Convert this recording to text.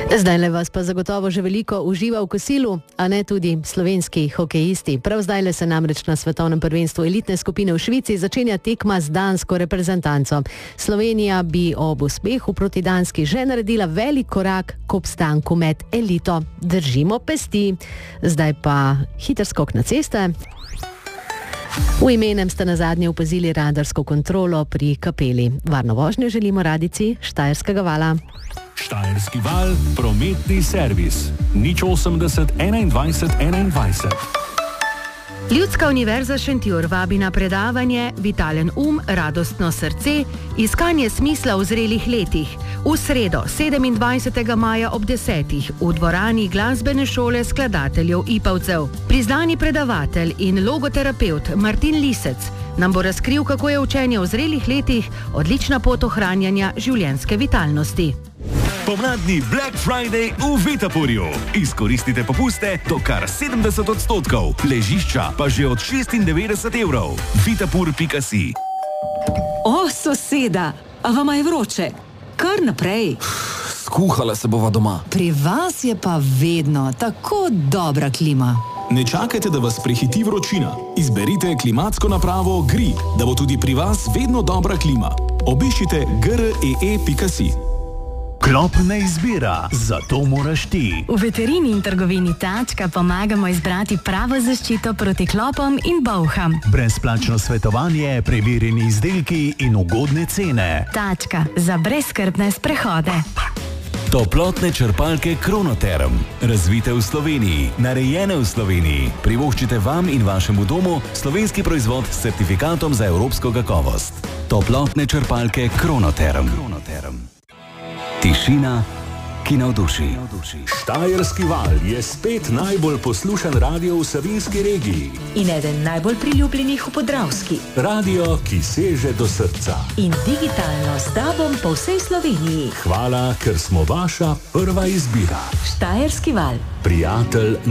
Zdajle vas pa zagotovo že veliko uživa v kosilu, a ne tudi slovenski hokejisti. Prav zdajle se namreč na svetovnem prvenstvu elitne skupine v Švici začenja tekma z dansko reprezentanco. Slovenija bi ob uspehu proti Danski že naredila velik korak k obstanku med elito. Držimo pesti. Zdaj pa hiter skok na ceste. V Imenem ste nazadnje opazili radarsko kontrolo pri Kapeli. Varno vožnjo želimo radici Štajerskega vala. Štajerski val, prometni servis. 080 21 21. Ljudska univerza Šentjur vabi na predavanje Vitalen radostno srce, iskanje smisla v zrelih letih. V sredo, 27. maja ob 10. v dvorani glasbene šole skladateljev Ipavcev. Priznani predavatelj in logoterapevt Martin Lisec nam bo razkril, kako je učenje v zrelih letih odlična pot ohranjanja življenjske vitalnosti. Pomladni Black Friday v Vitapurju. Izkoristite popuste do kar 70%, ležišča pa že od 96 evrov. Vitapur.si. O, soseda, a vama je vroče? Kar naprej. Skuhala se bova doma. Pri vas je pa vedno tako dobra klima. Ne čakajte, da vas prehiti vročina. Izberite klimatsko napravo GRI, da bo tudi pri vas vedno dobra klima. Obiščite gree.si. Klop ne izbira, zato moraš ti. V veterini in trgovini Tačka pomagamo izbrati pravo zaščito proti klopom in bolham. Brezplačno svetovanje, preverjeni izdelki in ugodne cene. Tačka za brezskrbne sprehode. Toplotne črpalke Kronoterm. Razvite v Sloveniji, narejene v Sloveniji. Privoščite vam in vašemu domu slovenski proizvod s certifikatom za evropsko kakovost. Toplotne črpalke Kronoterm. Tišina, ki navduši. Štajerski val je spet najbolj poslušan radio v Savinjski regiji. In eden najbolj priljubljenih v Podravski. Radio, ki seže do srca. In digitalno s tobom po vsej Sloveniji. Hvala, ker smo vaša prva izbira. Štajerski val. Prijatelj